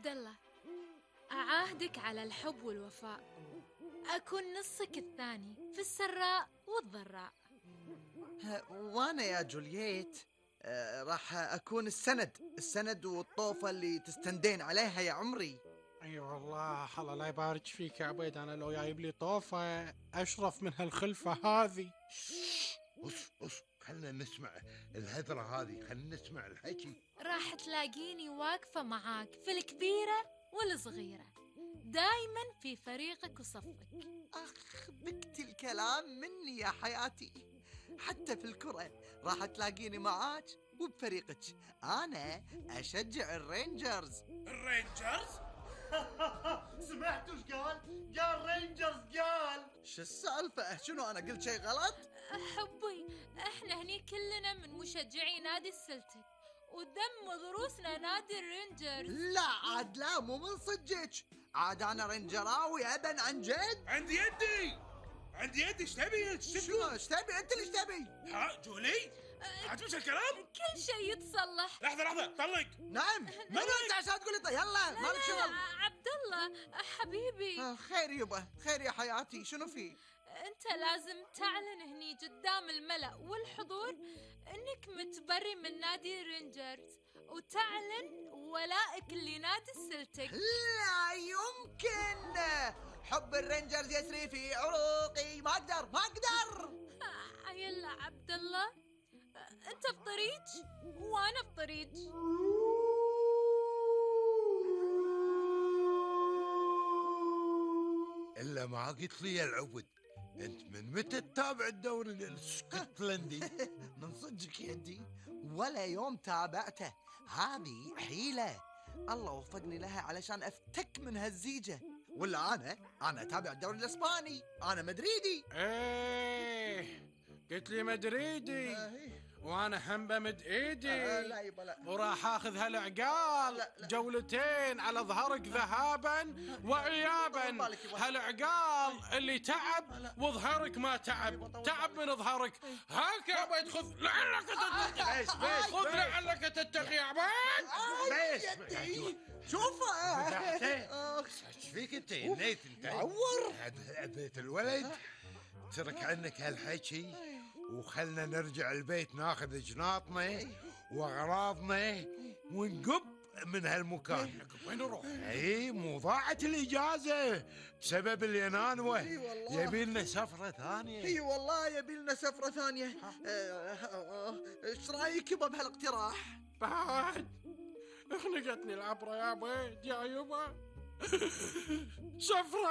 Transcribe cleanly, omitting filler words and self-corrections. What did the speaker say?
عبد الله، أعاهدك على الحب والوفاء، أكون نصك الثاني في السراء والضراء. وأنا يا جولييت راح أكون السند والطوفة اللي تستندين عليها يا عمري. اي والله الله لا يبارك فيك يا عبيد، انا لو جايب لي طوفه اشرف من هالخلفه هذه. أص خلنا نسمع الهذرة هذه، خلنا نسمع الحكي. راح تلاقيني واقفة معاك في الكبيرة والصغيرة، دايما في فريقك وصفك. أخ بكت الكلام مني يا حياتي، حتى في الكرة راح تلاقيني معاك وبفريقك. أنا أشجع الرينجرز. الرينجرز؟ سمعتوا ايش قال؟ قال رينجرز. قال شو السالفة؟ شنو أنا قلت شيء غلط؟ حبي، احنا هني كلنا من مشجعي نادي السلتك، ودم ضروسنا نادي الرينجرز. لا عاد لا، مو من صدقك، عاد أنا رينجراوي أبا عن جد. عندي يدي ايش تبي؟ شنو ايش تبي؟ أنت اللي تبي؟ ها جولي؟ عجبك الكلام؟ كل شيء يتصلح. لحظة طلق. نعم. منو أنت عشان تقول لي يلا مالك شغل؟ عبد الله حبيبي، خير يبا، خير يا حياتي، شنو في؟ انت لازم تعلن هني قدام الملأ والحضور انك متبري من نادي رينجرز، وتعلن ولائك لنادي السلتك. لا يمكن، حب الرينجرز يسري في عروقي، ما أقدر. يلا عبد الله، انت في طريق وانا في طريق. إلا ما قلت لي يا العبد، أنت من متى تتابع الدوري الاسكتلندي؟ من صدقك يدي ولا يوم تابعته، هذه حيلة الله وفقني لها علشان أفتك من هالزيجة. ولا أنا أتابع الدوري الإسباني، أنا مدريدي. ايه قلت لي مدريدي وانا هم بمد ايدي. لا يبا لا. وراح اخذ هالعقال لا. جولتين على ظهرك ذهابا وايابا. هالعقال اللي تعب وظهرك ما تعب من ظهرك. هاك يا عبيد، خذ لعلك تتقي. خذ لعلك تتقي يا عبيد. شوف ايش فيك انت؟ نيت انت عور. بيت الولد، ترك عنك هالحكي وخلنا نرجع البيت، ناخذ جناطنا واغراضنا ونقب من هالمكان. وين نروح؟ اي مو ضاعت الاجازه بسبب الينانوه. يبي لنا سفره ثانيه. اي والله يبي لنا سفره ثانيه. ايش رايك يبا بهالاقتراح؟ بعد اخنقتني العبره يا عبيد يا يبا. سفره